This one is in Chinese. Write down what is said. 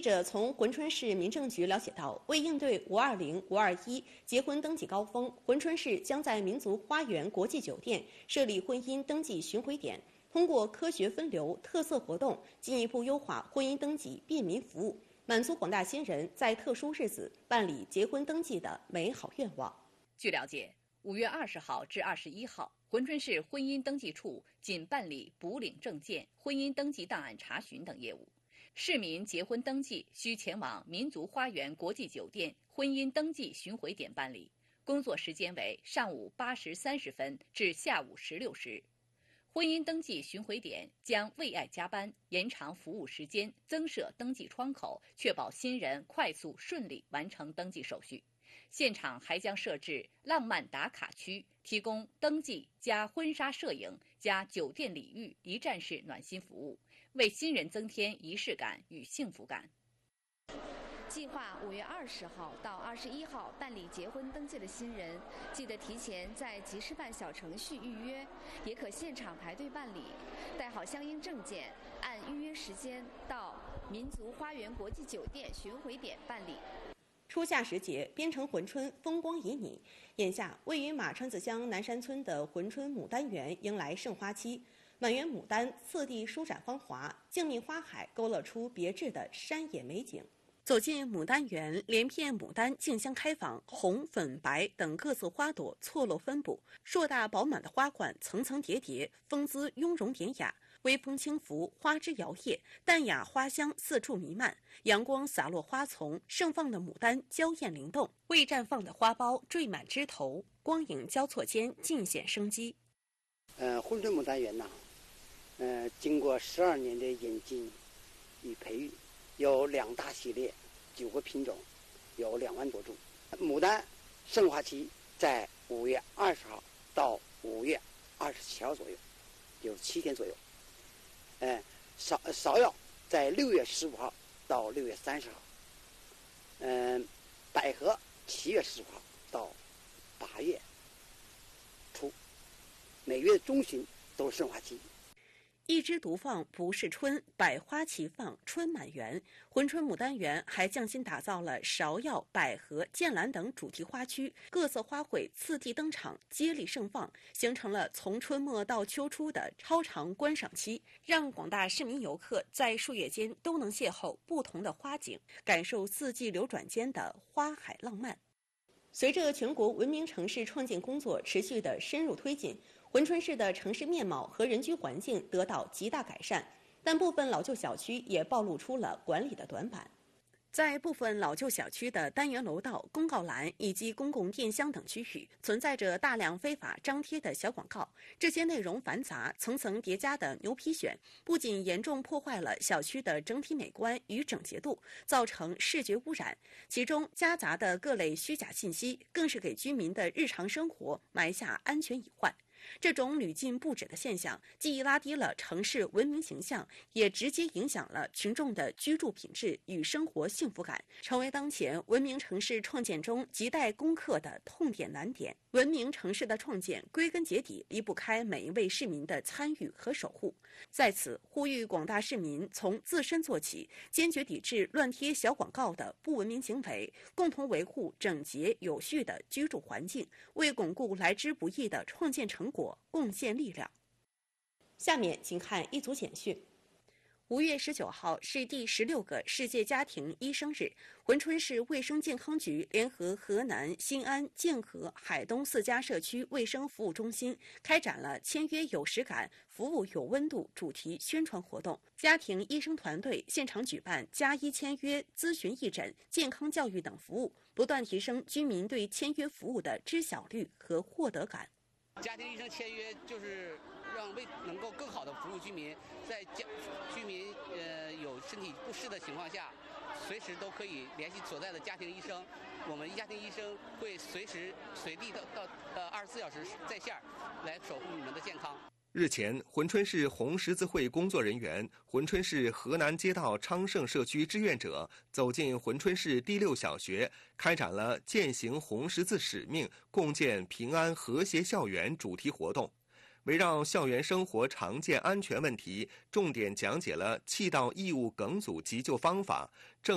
者从珲春市民政局了解到，为应对520、521结婚登记高峰，珲春市将在民族花园国际酒店设立婚姻登记巡回点，通过科学分流、特色活动，进一步优化婚姻登记便民服务，满足广大新人在特殊日子办理结婚登记的美好愿望。 据了解，5月20号至21号，珲春市婚姻登记处仅办理补领证件、婚姻登记档案查询等业务。市民结婚登记需前往民族花园国际酒店婚姻登记巡回点办理，工作时间为上午8时30分至下午16时。婚姻登记巡回点将为爱加班，延长服务时间，增设登记窗口，确保新人快速顺利完成登记手续。现场还将设置浪漫打卡区，提供登记加婚纱摄影加酒店礼遇一站式暖心服务，为新人增添仪式感与幸福感。 计划5月20号到21号办理结婚登记的新人，记得提前在集市办小程序预约，也可现场排队办理。带好相应证件，按预约时间到民族花园国际酒店巡回点办理。 初夏时节，边城珲春风光旖旎。眼下，位于马川子乡南山村的珲春牡丹园迎来盛花期，满园牡丹次第舒展芳华，静谧花海勾勒出别致的山野美景。走进牡丹园，连片牡丹竞相开放，红、粉、白等各色花朵错落分布，硕大饱满的花冠层层叠叠，风姿雍容典雅。微风轻拂，花枝摇曳，淡雅花香四处弥漫，阳光洒落花丛，盛放的牡丹娇艳灵动，未绽放的花苞缀满枝头，光影交错间尽显生机。 珲春牡丹园经过12年的引进与培育，有2大系列，9个品种，有2万多株。牡丹盛花期在5月20号到5月27号左右，有7天左右。芍药在6月15号到6月30号，百合7月15号到8月初，每月中旬都是盛花期。 一枝独放不是春，百花齐放春满园。珲春牡丹园还匠心打造了芍药、百合、剑兰等主题花区，各色花卉次第登场，接力盛放，形成了从春末到秋初的超长观赏期，让广大市民游客在数月间都能邂逅不同的花景，感受四季流转间的花海浪漫。随着全国文明城市创建工作持续的深入推进，珲春市的城市面貌和人居环境得到极大改善，但部分老旧小区也暴露出了管理的短板。在部分老旧小区的单元楼道、公告栏以及公共电箱等区域，存在着大量非法张贴的小广告，这些内容繁杂、层层叠加的牛皮癣，不仅严重破坏了小区的整体美观与整洁度，造成视觉污染。其中夹杂的各类虚假信息，更是给居民的日常生活埋下安全隐患。这种屡禁不止的现象，既拉低了城市文明形象，也直接影响了群众的居住品质与生活幸福感，成为当前文明城市创建中亟待攻克的痛点难点。文明城市的创建，归根结底离不开每一位市民的参与和守护。在此，呼吁广大市民从自身做起，坚决抵制乱贴小广告的不文明行为，共同维护整洁有序的居住环境，为巩固来之不易的创建成果贡献力量。下面请看一组简讯。5月19号是第16个世界家庭医生日，珲春市卫生健康局联合河南、新安、建和、海东4家社区卫生服务中心开展了签约有实感、服务有温度主题宣传活动。家庭医生团队现场举办家医签约、咨询义诊、健康教育等服务，不断提升居民对签约服务的知晓率和获得感。 家庭医生签约就是能够更好的服务居民，在居民有身体不适的情况下，随时都可以联系所在的家庭医生。我们家庭医生会随时随地到24小时在线来守护你们的健康。 日前，珲春市红十字会工作人员、珲春市河南街道昌盛社区志愿者走进珲春市第6小学，开展了践行红十字使命，共建平安和谐校园主题活动。围绕校园生活常见安全问题，重点讲解了气道异物梗阻急救方法、